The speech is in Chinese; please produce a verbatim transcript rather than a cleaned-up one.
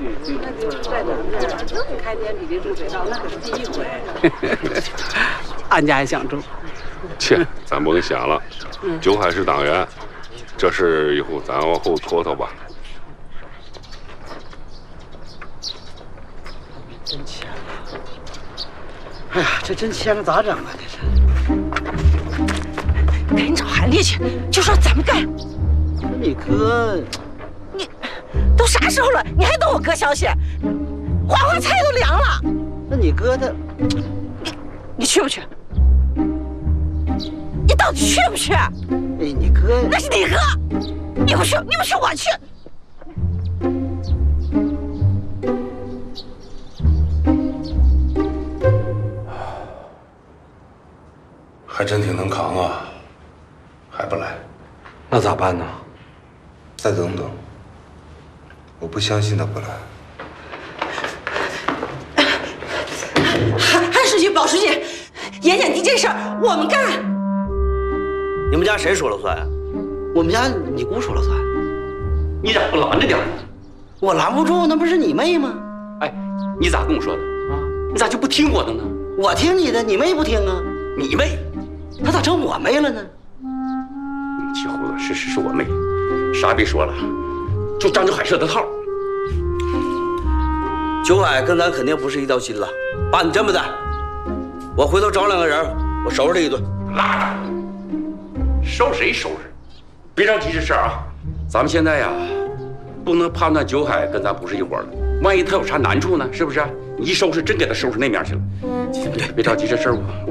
在咱们这儿正开年比这住水道，那可是第一回。 俺家也想住。 切，咱甭想了。九海是党员，这事以后咱往后拖拖吧。 真签了！哎呀，这真签了咋整啊？这是。 赶紧找韩烈去，就说咱们干。 你哥， 你都啥时候了，你还等我哥消息？花花菜都凉了。 那你哥他， 你你去不去？你到底去不去？ 哎，你哥那是你哥，你不去，你不去，我去。 还真挺能扛啊，还不来？ 那咋办呢？ 再等等，我不相信他不来。 韩韩书记、保书记，盐碱地这事儿我们干。 你们家谁说了算呀？ 我们家你姑说了算。 你咋不拦着点呢？ 我拦不住，那不是你妹吗？ 哎，你咋跟我说的啊？你咋就不听我的呢？ 我听你的，你妹不听啊？ 你妹， 她咋成我妹了呢？ 你气糊涂，是是是我妹，啥也别说了，就张九海设的套。 九海跟咱肯定不是一条心了。爸，你这么的，我回头找两个人，我收拾他一顿。 拉倒，收拾谁收拾？别着急这事儿啊，咱们现在呀，不能判断九海跟咱不是一伙的。万一他有啥难处呢？是不是？你一收拾，真给他收拾那面去了。别着急这事儿，我